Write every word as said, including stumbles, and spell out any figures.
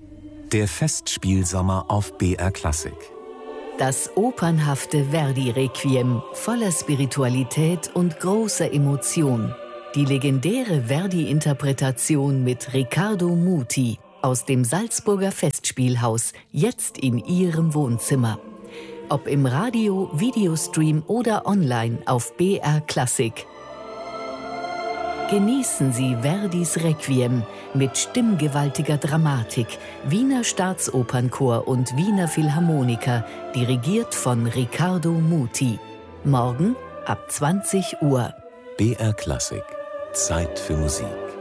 Der Festspielsommer auf B R Klassik. Das opernhafte Verdi-Requiem voller Spiritualität und großer Emotion. Die legendäre Verdi-Interpretation mit Riccardo Muti aus dem Salzburger Festspielhaus, jetzt in Ihrem Wohnzimmer. Ob im Radio, Videostream oder online auf B R Klassik. Genießen Sie Verdis Requiem mit stimmgewaltiger Dramatik, Wiener Staatsopernchor und Wiener Philharmoniker, dirigiert von Riccardo Muti. Morgen ab zwanzig Uhr. B R Klassik. Zeit für Musik.